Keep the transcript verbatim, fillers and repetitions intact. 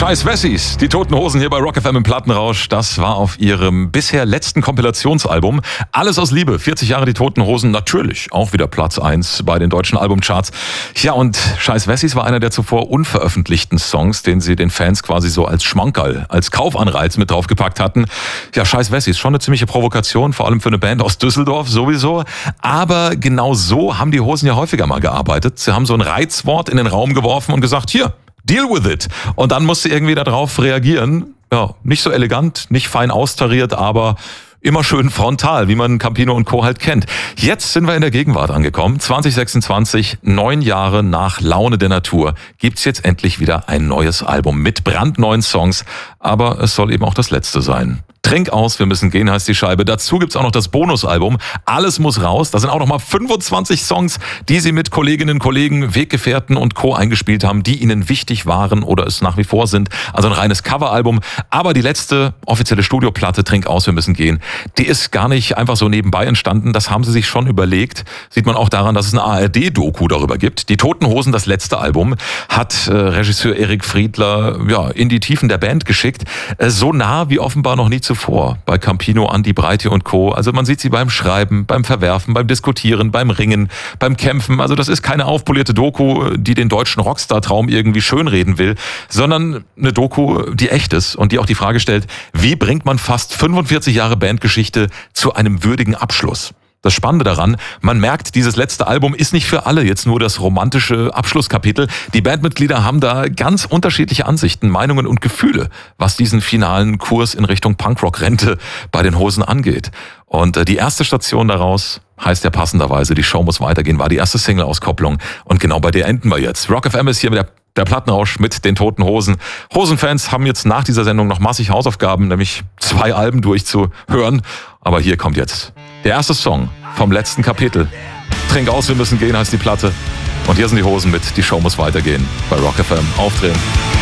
Scheiß Wessis, die Toten Hosen hier bei Rock F M im Plattenrausch. Das war auf ihrem bisher letzten Kompilationsalbum. Alles aus Liebe, vierzig Jahre die Toten Hosen, natürlich auch wieder Platz eins bei den deutschen Albumcharts. Ja, und Scheiß Wessis war einer der zuvor unveröffentlichten Songs, den sie den Fans quasi so als Schmankerl, als Kaufanreiz mit draufgepackt hatten. Ja, Scheiß Wessis, schon eine ziemliche Provokation, vor allem für eine Band aus Düsseldorf sowieso. Aber genau so haben die Hosen ja häufiger mal gearbeitet. Sie haben so ein Reizwort in den Raum geworfen und gesagt, hier, deal with it. Und dann musste irgendwie darauf reagieren. Ja, nicht so elegant, nicht fein austariert, aber immer schön frontal, wie man Campino und Co. halt kennt. Jetzt sind wir in der Gegenwart angekommen. zwanzig sechsundzwanzig, neun Jahre nach Laune der Natur, gibt's jetzt endlich wieder ein neues Album mit brandneuen Songs. Aber es soll eben auch das letzte sein. Trink aus, wir müssen gehen, heißt die Scheibe. Dazu gibt's auch noch das Bonusalbum. Alles muss raus. Da sind auch noch mal fünfundzwanzig Songs, die sie mit Kolleginnen, Kollegen, Weggefährten und Co. eingespielt haben, die ihnen wichtig waren oder es nach wie vor sind. Also ein reines Coveralbum. Aber die letzte offizielle Studioplatte, Trink aus, wir müssen gehen, die ist gar nicht einfach so nebenbei entstanden. Das haben sie sich schon überlegt. Sieht man auch daran, dass es eine A R D-Doku darüber gibt. Die Toten Hosen, das letzte Album, hat äh, Regisseur Erik Friedler ja, in die Tiefen der Band geschickt. Äh, so nah wie offenbar noch nie zuvor. Vor, bei Campino, Andi Breite und Co. Also man sieht sie beim Schreiben, beim Verwerfen, beim Diskutieren, beim Ringen, beim Kämpfen. Also das ist keine aufpolierte Doku, die den deutschen Rockstar-Traum irgendwie schönreden will, sondern eine Doku, die echt ist und die auch die Frage stellt, wie bringt man fast fünfundvierzig Jahre Bandgeschichte zu einem würdigen Abschluss? Das Spannende daran, man merkt, dieses letzte Album ist nicht für alle jetzt nur das romantische Abschlusskapitel. Die Bandmitglieder haben da ganz unterschiedliche Ansichten, Meinungen und Gefühle, was diesen finalen Kurs in Richtung Punkrock-Rente bei den Hosen angeht. Und die erste Station daraus heißt ja passenderweise, die Show muss weitergehen, war die erste Single-Auskopplung. Und genau bei der enden wir jetzt. Rock F M ist hier mit der Der Plattenrausch mit den Toten Hosen. Hosenfans haben jetzt nach dieser Sendung noch massig Hausaufgaben, nämlich zwei Alben durchzuhören. Aber hier kommt jetzt der erste Song vom letzten Kapitel. Trink aus, wir müssen gehen, heißt die Platte. Und hier sind die Hosen mit Die Show muss weitergehen bei Rock F M. Aufdrehen.